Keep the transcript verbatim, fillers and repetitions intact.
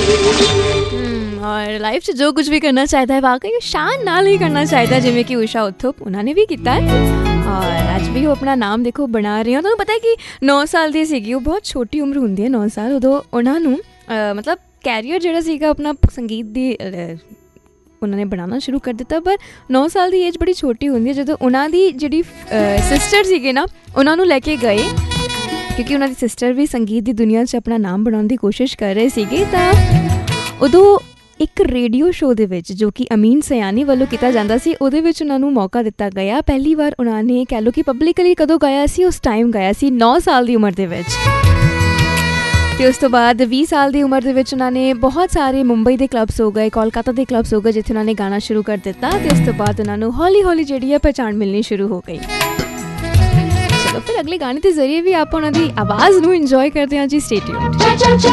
और लाइफ 'ਚ जो कुछ भी करना ਚਾਹੀਦਾ ਹੈ ਵਾਕਈ ਸ਼ਾਨ ਨਾਲ ਹੀ ਕਰਨਾ ਚਾਹੀਦਾ, ਜਿਵੇਂ ਕਿ ਊਸ਼ਾ ਉੱਥਪ ਉਹਨਾਂ ਨੇ ਵੀ ਕੀਤਾ ਹੈ ਔਰ ਅੱਜ ਵੀ ਉਹ ਆਪਣਾ ਨਾਮ ਦੇਖੋ ਬਣਾ ਰਹੇ ਹੋ। ਤੁਹਾਨੂੰ ਪਤਾ ਹੈ ਕਿ ਨੌ ਸਾਲ ਦੀ ਸੀਗੀ ਉਹ, ਬਹੁਤ ਛੋਟੀ ਉਮਰ ਹੁੰਦੀ ਹੈ ਨੌ ਸਾਲ, ਉਦੋਂ ਉਹਨਾਂ ਨੂੰ ਮਤਲਬ ਕੈਰੀਅਰ ਜਿਹੜਾ ਸੀਗਾ ਆਪਣਾ ਸੰਗੀਤ ਦੀ ਉਹਨਾਂ ਨੇ ਬਣਾਉਣਾ ਸ਼ੁਰੂ ਕਰ ਦਿੱਤਾ। ਪਰ ਨੌ ਸਾਲ ਦੀ ਏਜ ਬੜੀ ਛੋਟੀ ਹੁੰਦੀ ਹੈ ਜਦੋਂ ਉਹਨਾਂ ਦੀ ਜਿਹੜੀ ਸਿਸਟਰ ਸੀਗੇ ਨਾ ਉਹਨਾਂ ਨੂੰ ਲੈ ਕੇ ਗਏ, ਕਿਉਂਕਿ ਉਹਨਾਂ ਦੀ ਸਿਸਟਰ ਵੀ ਸੰਗੀਤ ਦੀ ਦੁਨੀਆ 'ਚ ਆਪਣਾ ਨਾਮ ਬਣਾਉਣ ਦੀ ਕੋਸ਼ਿਸ਼ ਕਰ ਰਹੇ ਸੀਗੇ। ਤਾਂ ਉਦੋਂ ਇੱਕ ਰੇਡੀਓ ਸ਼ੋਅ ਦੇ ਵਿੱਚ ਜੋ ਕਿ ਅਮੀਨ ਸयानी ਵੱਲੋਂ ਕੀਤਾ ਜਾਂਦਾ ਸੀ, ਉਹਦੇ ਵਿੱਚ ਉਹਨਾਂ ਨੂੰ ਮੌਕਾ ਦਿੱਤਾ ਗਿਆ। ਪਹਿਲੀ ਵਾਰ ਉਹਨਾਂ ਨੇ ਕਹਿ ਲਓ ਕਿ ਪਬਲਿਕਲੀ ਕਦੋਂ ਗਾਇਆ ਸੀ, ਉਸ ਟਾਈਮ ਗਾਇਆ ਸੀ ਨੌ ਸਾਲ ਦੀ ਉਮਰ ਦੇ ਵਿੱਚ। ਅਤੇ ਉਸ ਤੋਂ ਬਾਅਦ ਵੀਹ ਸਾਲ ਦੀ ਉਮਰ ਦੇ ਵਿੱਚ ਉਹਨਾਂ ਨੇ ਬਹੁਤ ਸਾਰੇ ਮੁੰਬਈ ਦੇ ਕਲੱਬਸ ਹੋ ਗਏ, ਕੋਲਕਾਤਾ ਦੇ ਕਲੱਬਸ ਹੋ ਗਏ, ਜਿੱਥੇ ਉਹਨਾਂ ਨੇ ਗਾਣਾ ਸ਼ੁਰੂ ਕਰ ਦਿੱਤਾ। ਅਤੇ ਉਸ ਤੋਂ ਬਾਅਦ ਉਹਨਾਂ ਨੂੰ ਹੌਲੀ ਹੌਲੀ ਜਿਹੜੀ ਹੈ ਪਹਿਚਾਣ ਮਿਲਣੀ ਸ਼ੁਰੂ ਹੋ ਗਈ। ਚਲੋ ਫਿਰ ਅਗਲੇ ਗਾਣੇ ਦੇ ਜ਼ਰੀਏ ਵੀ ਆਪਾਂ ਉਹਨਾਂ ਦੀ ਆਵਾਜ਼ ਨੂੰ ਇੰਜੋਏ ਕਰਦੇ ਹਾਂ ਜੀ। Stay tuned.